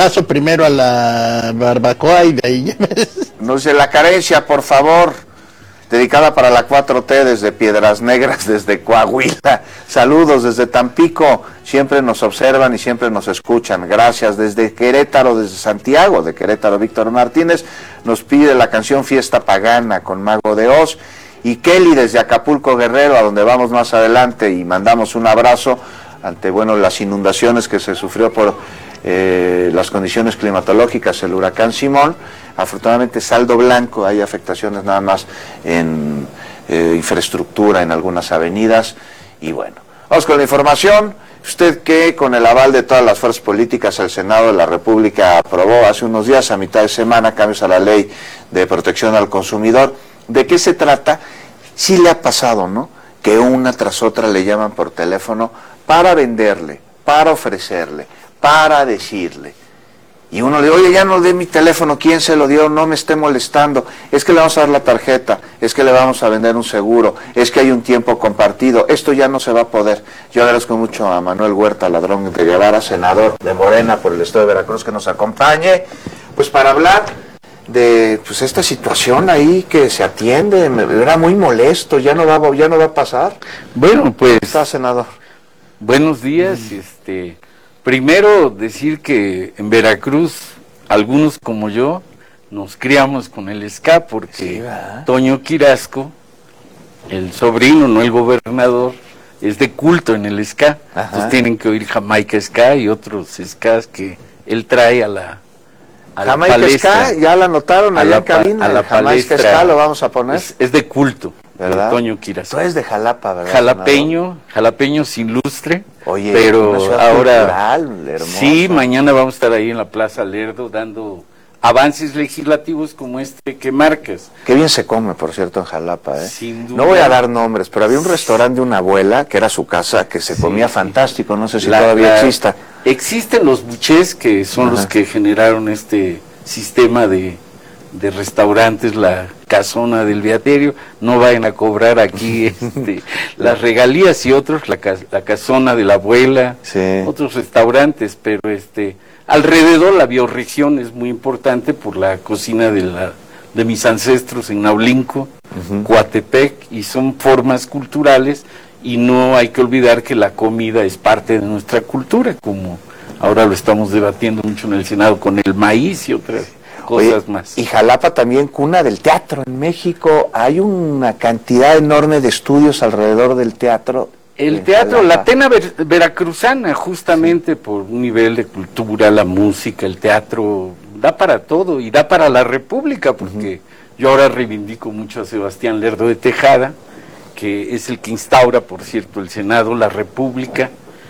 abrazo primero a la barbacoa y de ahí ya ves. No sé, la carencia, por favor, dedicada para la 4T desde Piedras Negras, desde Coahuila. Saludos desde Tampico, siempre nos observan y siempre nos escuchan. Gracias. Desde Querétaro, desde Santiago de Querétaro, Víctor Martínez nos pide la canción Fiesta Pagana con Mago de Oz. Y Kelly desde Acapulco, Guerrero, a donde vamos más adelante, y mandamos un abrazo ante, bueno, las inundaciones que se sufrió por las condiciones climatológicas, el huracán Simón. Afortunadamente saldo blanco, hay afectaciones nada más en infraestructura en algunas avenidas, y bueno, vamos con la información. Usted que con el aval de todas las fuerzas políticas el Senado de la República aprobó hace unos días, a mitad de semana, cambios a la ley de protección al consumidor. ¿De qué se trata? Sí le ha pasado, ¿no?, que una tras otra le llaman por teléfono para venderle, para ofrecerle, para decirle. Y uno le dice, oye, ya no dé mi teléfono, ¿quién se lo dio? No me esté molestando, es que le vamos a dar la tarjeta, es que le vamos a vender un seguro, es que hay un tiempo compartido, esto ya no se va a poder. Yo agradezco mucho a Manuel Huerta Ladrón de Guevara, senador de Morena por el estado de Veracruz, que nos acompañe, pues para hablar de pues esta situación ahí que se atiende. Era muy molesto, ya no va a pasar. Bueno, pues... ¿Está, senador? Buenos días, primero decir que en Veracruz, algunos como yo, nos criamos con el ska, porque sí, Toño Quirasco, el sobrino, no el gobernador, es de culto en el ska. Ajá. Entonces tienen que oír Jamaica Ska y otros skas que él trae a la Jamaica palestra. Ska, ya la anotaron allá en cabina. A la Jamaica Ska lo vamos a poner. Es de culto, ¿verdad? Toño Quirasco. Tú eres de Jalapa, ¿verdad? Jalapeño sin lustre. Oye, pero ahora cultural, hermosa. Sí, mañana vamos a estar ahí en la Plaza Lerdo dando avances legislativos como este que marcas. Qué bien se come, por cierto, en Jalapa, ¿eh? Sin duda. No voy a dar nombres, pero había un restaurante de una abuela, que era su casa, que se comía fantástico, no sé si todavía exista. Existen los buchés, que son los que generaron este sistema de restaurantes, la casona del Beaterio. No vayan a cobrar aquí las regalías, y otros, la casona de la abuela, otros restaurantes, pero alrededor la bioregión es muy importante por la cocina de mis ancestros en Naulinco, Coatepec, y son formas culturales, y no hay que olvidar que la comida es parte de nuestra cultura, como ahora lo estamos debatiendo mucho en el Senado con el maíz y otras cosas más. Y Jalapa también cuna del teatro en México. Hay una cantidad enorme de estudios alrededor del teatro. El teatro, la Atena veracruzana, justamente por un nivel de cultura, la música, el teatro, da para todo, y da para la República, porque yo ahora reivindico mucho a Sebastián Lerdo de Tejada, que es el que instaura, por cierto, el Senado, la República,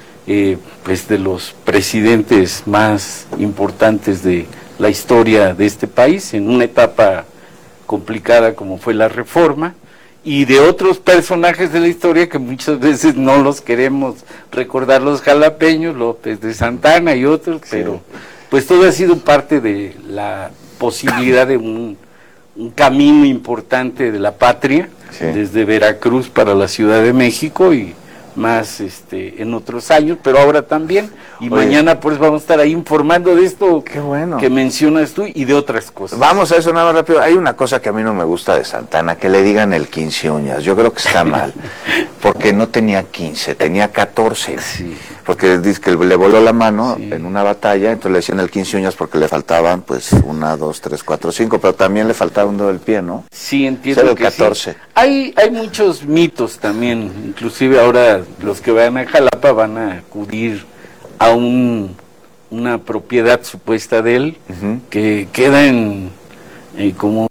pues de los presidentes más importantes de la historia de este país, en una etapa complicada como fue la Reforma, y de otros personajes de la historia que muchas veces no los queremos recordar los jalapeños, López de Santana y otros, pero pues todo ha sido parte de la posibilidad de un camino importante de la patria, desde Veracruz para la Ciudad de México, y más en otros años, pero ahora también, y mañana pues vamos a estar ahí informando de esto. Qué bueno que mencionas tú, y de otras cosas. Vamos a eso nada más rápido. Hay una cosa que a mí no me gusta de Santana, que le digan el 15 uñas. Yo creo que está mal, porque no tenía 15, tenía 14. Sí. Porque dice que le voló la mano en una batalla, entonces le decían el 15 uñas porque le faltaban pues 1, 2, 3, 4, 5, pero también le faltaba un dedo del pie, ¿no? Sí, entiendo. El 14. Sí. Hay muchos mitos también, inclusive ahora los que vayan a Jalapa van a acudir a una propiedad supuesta de él, que queda como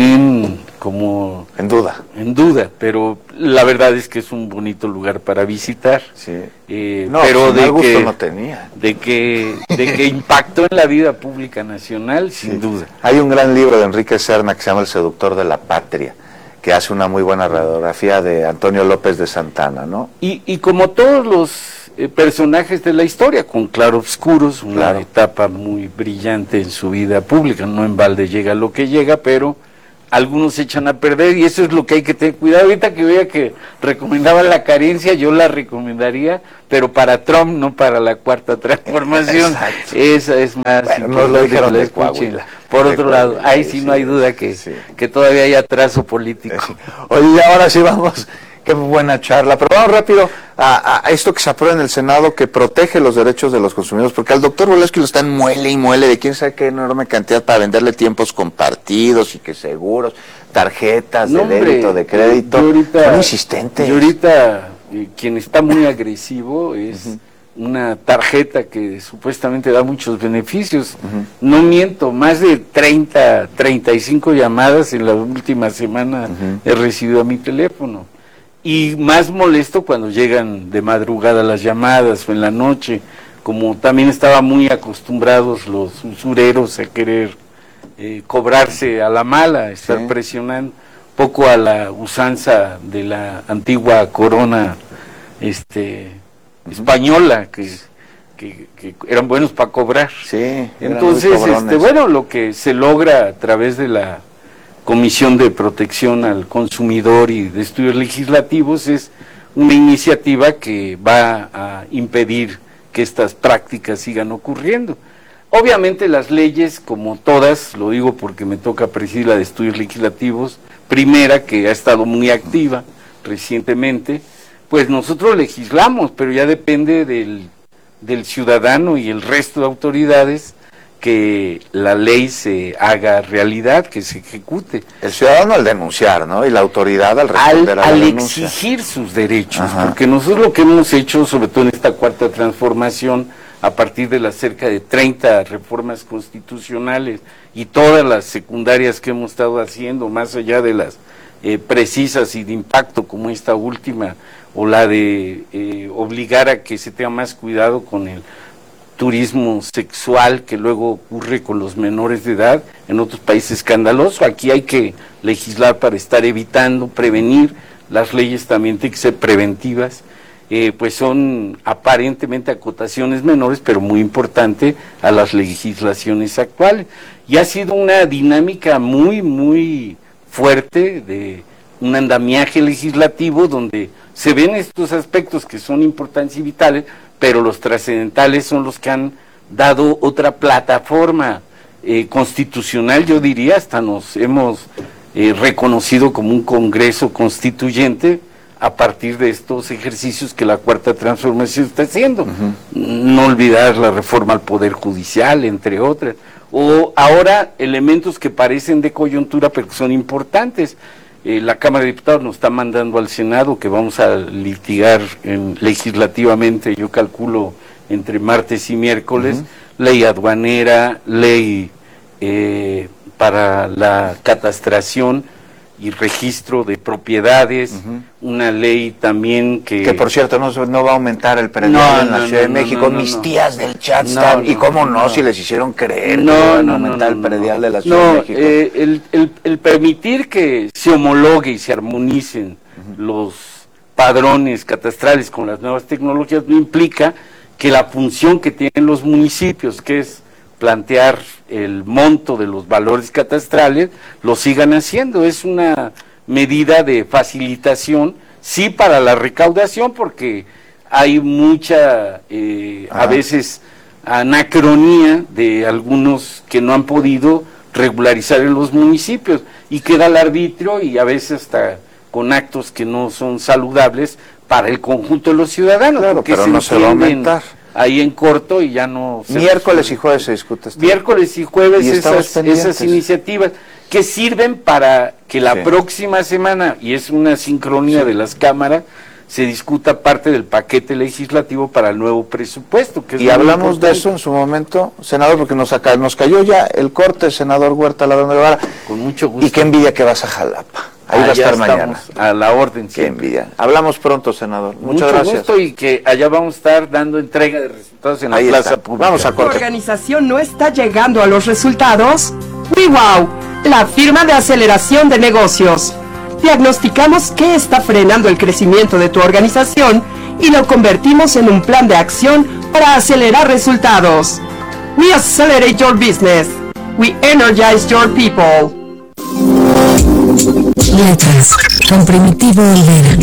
en duda, pero la verdad es que es un bonito lugar para visitar. Pero no tenía. de que impactó en la vida pública nacional, sin duda. Hay un gran libro de Enrique Serna que se llama El seductor de la patria, que hace una muy buena radiografía de Antonio López de Santana, ¿no? Y como todos los personajes de la historia, con claroscuros, una etapa muy brillante en su vida pública, no en balde llega lo que llega, pero algunos se echan a perder y eso es lo que hay que tener cuidado. Ahorita que vea que recomendaba la carencia, yo la recomendaría, pero para Trump, no para la cuarta transformación. Exacto. Esa es más Bueno, nos lo dijeron que la de escuchen. Coahuila. Por De otro Coahuila, lado, ahí sí no hay duda que todavía hay atraso político. Oye, ahora sí vamos, qué buena charla, pero vamos rápido a esto que se aprueba en el Senado que protege los derechos de los consumidores, porque al doctor Volesky lo están muele y muele de quién sabe qué enorme cantidad para venderle tiempos compartidos y que seguros, tarjetas de débito, de crédito, son insistentes. Y ahorita quien está muy agresivo es una tarjeta que supuestamente da muchos beneficios. No miento, más de 35 llamadas en la última semana he recibido a mi teléfono. Y más molesto cuando llegan de madrugada las llamadas o en la noche, como también estaban muy acostumbrados los usureros a querer cobrarse a la mala, estar presionando poco a la usanza de la antigua corona española, que eran buenos para cobrar. Sí, entonces, bueno, lo que se logra a través de la Comisión de Protección al Consumidor y de Estudios Legislativos es una iniciativa que va a impedir que estas prácticas sigan ocurriendo. Obviamente las leyes, como todas, lo digo porque me toca presidir la de Estudios Legislativos, primera, que ha estado muy activa recientemente, pues nosotros legislamos, pero ya depende del ciudadano y el resto de autoridades que la ley se haga realidad, que se ejecute. El ciudadano al denunciar, ¿no? Y la autoridad al responder a la denuncia. Al exigir sus derechos, porque nosotros lo que hemos hecho, sobre todo en esta cuarta transformación, a partir de las cerca de 30 reformas constitucionales y todas las secundarias que hemos estado haciendo, más allá de las precisas y de impacto como esta última, o la de obligar a que se tenga más cuidado con el turismo sexual que luego ocurre con los menores de edad, en otros países escandaloso. Aquí hay que legislar para estar evitando, prevenir. Las leyes también tienen que ser preventivas, pues son aparentemente acotaciones menores, pero muy importante a las legislaciones actuales. Y ha sido una dinámica muy, muy fuerte de un andamiaje legislativo donde se ven estos aspectos que son importantes y vitales, pero los trascendentales son los que han dado otra plataforma constitucional, yo diría, hasta nos hemos reconocido como un Congreso constituyente a partir de estos ejercicios que la Cuarta Transformación está haciendo. No olvidar la reforma al Poder Judicial, entre otras, o ahora elementos que parecen de coyuntura pero que son importantes. La Cámara de Diputados nos está mandando al Senado, que vamos a litigar legislativamente, yo calculo entre martes y miércoles, ley aduanera, ley para la catastración y registro de propiedades, una ley también que por cierto no va a aumentar el predial en la Ciudad de México. Mis tías del chat están, y cómo no, si les hicieron creer que van a aumentar el predial de la Ciudad de México. El permitir que se homologue y se armonicen los padrones catastrales con las nuevas tecnologías no implica que la función que tienen los municipios, que es plantear el monto de los valores catastrales, lo sigan haciendo. Es una medida de facilitación, sí, para la recaudación, porque hay mucha, a veces, anacronía de algunos que no han podido regularizar en los municipios, y queda al arbitrio, y a veces hasta con actos que no son saludables para el conjunto de los ciudadanos. Claro, pero no se va a aumentar. Ahí en corto y ya no... Miércoles y jueves se discute esto. Miércoles y jueves esas iniciativas que sirven para que la próxima semana, y es una sincronía de las cámaras, se discuta parte del paquete legislativo para el nuevo presupuesto. Que es y hablamos de eso en su momento, senador, porque nos cayó ya el corte, senador Huerta Ladrón de Guevara. Con mucho gusto. Y qué envidia que vas a Jalapa. Ahí va a estar mañana. A la orden. Qué envidia. Hablamos pronto, senador. Muchas gracias. Mucho gusto, y que allá vamos a estar dando entrega de resultados en la plaza pública. Vamos a corte. ¿Tu organización no está llegando a los resultados? WeWow, la firma de aceleración de negocios. Diagnosticamos qué está frenando el crecimiento de tu organización y lo convertimos en un plan de acción para acelerar resultados. We accelerate your business. We energize your people. Letras, con Primitivo Olvera.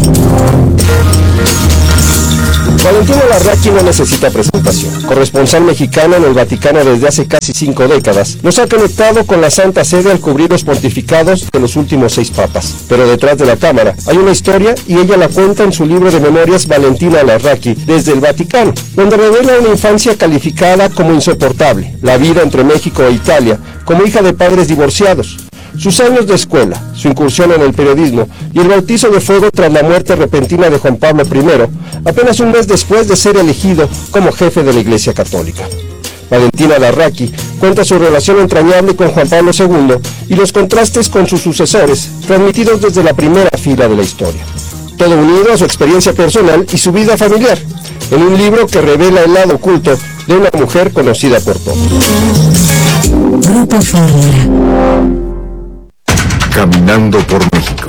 Valentina Larraqui no necesita presentación. Corresponsal mexicana en el Vaticano desde hace casi 5 décadas, nos ha conectado con la Santa Sede al cubrir los pontificados de los últimos 6 papas. Pero detrás de la cámara hay una historia y ella la cuenta en su libro de memorias Valentina Larraqui desde el Vaticano, donde revela una infancia calificada como insoportable, la vida entre México e Italia, como hija de padres divorciados, sus años de escuela, su incursión en el periodismo y el bautizo de fuego tras la muerte repentina de Juan Pablo I, apenas un mes después de ser elegido como jefe de la Iglesia Católica. Valentina Larraqui cuenta su relación entrañable con Juan Pablo II y los contrastes con sus sucesores, transmitidos desde la primera fila de la historia. Todo unido a su experiencia personal y su vida familiar, en un libro que revela el lado oculto de una mujer conocida por todos. Grupo Fórmula. Caminando por México.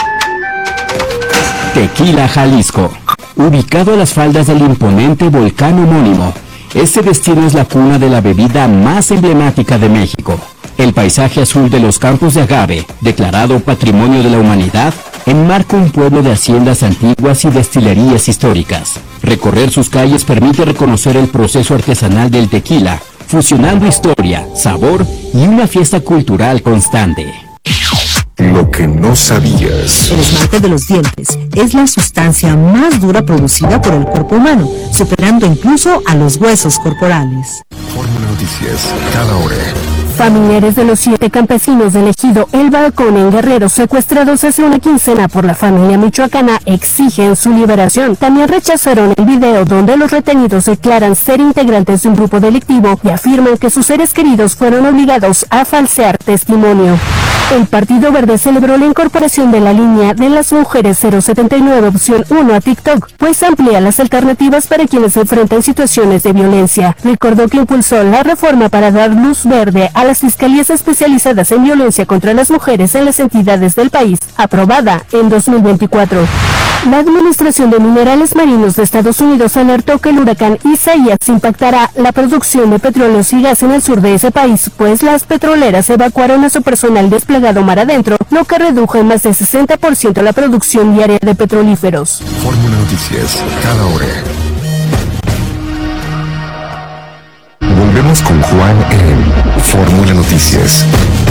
Tequila, Jalisco. Ubicado a las faldas del imponente volcán homónimo, este destino es la cuna de la bebida más emblemática de México. El paisaje azul de los campos de agave, declarado Patrimonio de la Humanidad, enmarca un pueblo de haciendas antiguas y destilerías históricas. Recorrer sus calles permite reconocer el proceso artesanal del tequila, fusionando historia, sabor y una fiesta cultural constante. Lo que no sabías. El esmalte de los dientes es la sustancia más dura producida por el cuerpo humano, superando incluso a los huesos corporales. Fórmula Noticias, cada hora. Familiares de los 7 campesinos del ejido El Balcón en Guerrero, secuestrados hace una quincena por la familia michoacana, exigen su liberación. También rechazaron el video donde los retenidos declaran ser integrantes de un grupo delictivo y afirman que sus seres queridos fueron obligados a falsear testimonio. El Partido Verde celebró la incorporación de la línea de las mujeres 079 opción 1 a TikTok, pues amplía las alternativas para quienes se enfrentan situaciones de violencia. Recordó que impulsó la reforma para dar luz verde a las fiscalías especializadas en violencia contra las mujeres en las entidades del país, aprobada en 2024. La Administración de Minerales Marinos de Estados Unidos alertó que el huracán Isaías impactará la producción de petróleos y gas en el sur de ese país, pues las petroleras evacuaron a su personal desplegado mar adentro, lo que redujo en más de 60% la producción diaria de petrolíferos. Fórmula Noticias, cada hora. Volvemos con Juan en Fórmula Noticias.